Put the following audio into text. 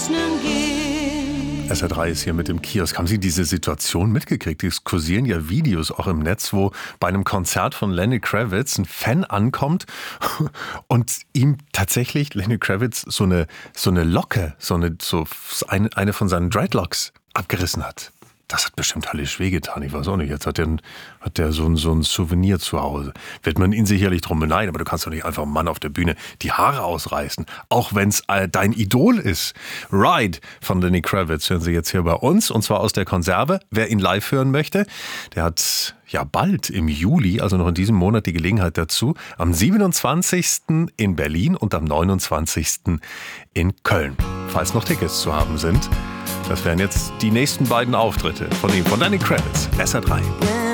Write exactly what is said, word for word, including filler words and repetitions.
Erwachsenen gehen. S R drei ist hier mit dem Kiosk. Haben Sie diese Situation mitgekriegt? Es kursieren ja Videos auch im Netz, wo bei einem Konzert von Lenny Kravitz ein Fan ankommt und ihm tatsächlich Lenny Kravitz so eine, so eine Locke, so eine, so eine, eine von seinen Dreadlocks abgerissen hat. Das hat bestimmt höllisch wehgetan. Ich weiß auch nicht. Jetzt hat der, hat der so, ein, so ein Souvenir zu Hause. Wird man ihn sicherlich drum beneiden, aber du kannst doch nicht einfach einem Mann auf der Bühne die Haare ausreißen. Auch wenn es äh, dein Idol ist. Ride von Lenny Kravitz hören Sie jetzt hier bei uns. Und zwar aus der Konserve. Wer ihn live hören möchte, der hat ja bald im Juli, also noch in diesem Monat, die Gelegenheit dazu. Am siebenundzwanzigsten in Berlin und am neunundzwanzigsten in Köln. Falls noch Tickets zu haben sind. Das wären jetzt die nächsten beiden Auftritte von ihm, von Lenny Kravitz, S R drei.